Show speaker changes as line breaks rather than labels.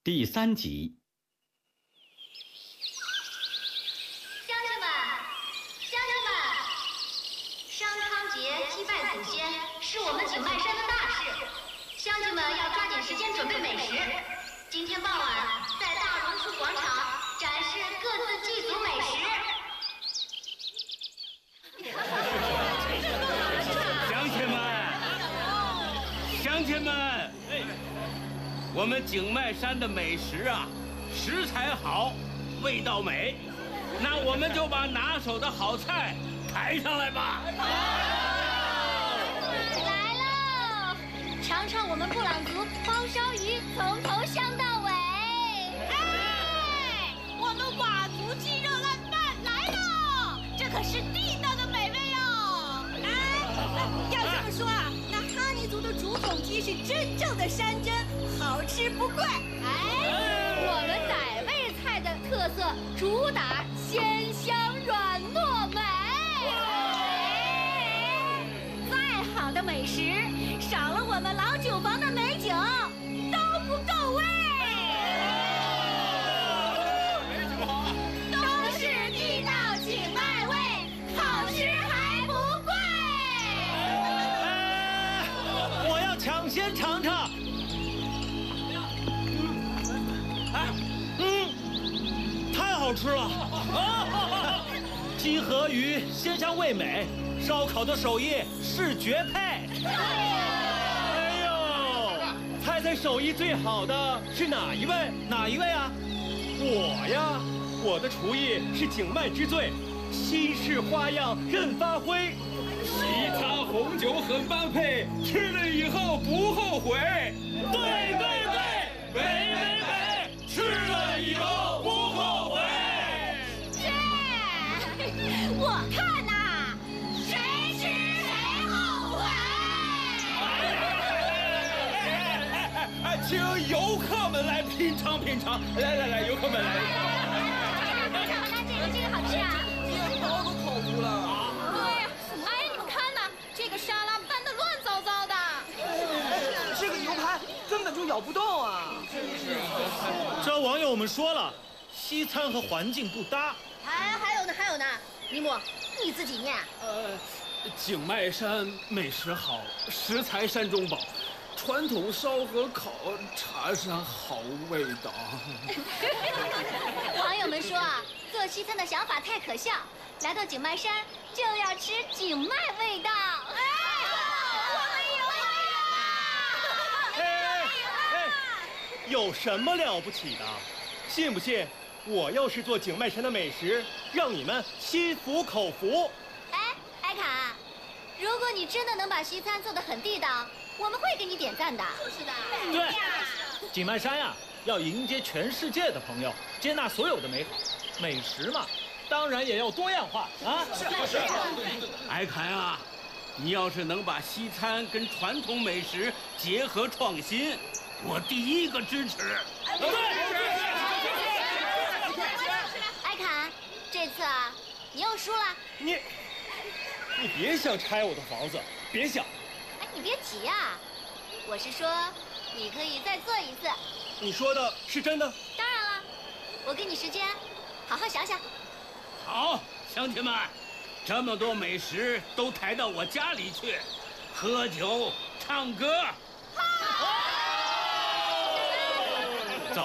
第3集。
乡亲们，商康节祭拜祖先是我们景迈山的大事，乡亲们要抓紧时间准备美食。今天傍晚在大榕树广场展示各自祭祖美食。
乡亲们，我们景迈山的美食啊，食材好，味道美，那我们就把拿手的好菜抬上来吧。
来喽，尝尝我们布朗族包烧鱼，从头香到尾。
哎，我们佤族鸡肉烂饭来喽，这可是地道的美味哦。哎，要这么说啊，那哈尼族的竹筒鸡是真正的山珍，好吃不贵。
我们傣味菜的特色主打鲜香软糯美。
再好的美食，少了我们老酒房的美酒都不够味。都是地道景迈味，好吃还不贵。
我要抢先尝尝。太好吃了！鸡和鱼鲜香味美，烧烤的手艺是绝配。哎呦，猜手艺最好的是哪一位？哪一位啊？我呀，我的厨艺是景迈之最，新式花样任发挥。
西餐红酒很般配，吃了以后不后悔。
对，美，吃了以后不后悔。
我看呐，谁吃谁后悔。
请游客们来品尝。来，游客们来。
这个好吃啊！
面包都烤糊了。
对呀，哎，你们看呐，这个沙拉拌得乱糟糟的。
这个牛排根本就咬不动啊！
这网友们说了，西餐和环境不搭。
还有呢，尼木，你自己念。
景迈山美食好，食材山中宝，传统烧和烤茶山好味道。
网友们说啊，做西餐的想法太可笑，来到景迈山就要吃景迈味道。
有什么了不起的？信不信我要是做景迈山的美食，让你们心服口服？
艾卡，如果你真的能把西餐做得很地道，我们会给你点赞的。是的。
对，景迈山呀，要迎接全世界的朋友，接纳所有的美好。美食嘛，当然也要多样化啊。
是。
艾凯啊，你要是能把西餐跟传统美食结合创新，我第一个支持。
艾卡，这次啊，你又输了。
你别想拆我的房子，别想。
哎，你别急啊，我是说，你可以再做一次。
你说的是真的？
当然了，我给你时间，好好想想。
好，乡亲们，这么多美食都抬到我家里去，喝酒唱歌。
好。